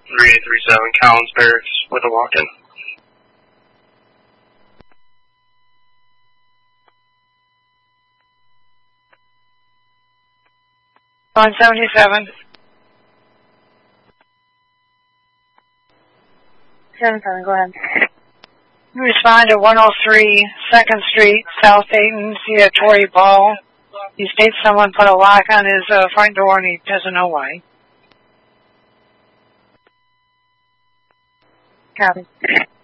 3837 Collins Barracks with a walk-in. 177. 77, go ahead. Respond to 103 2nd Street, South Dayton. See a Tory Ball. He states someone put a lock on his front door and he doesn't know why. Copy.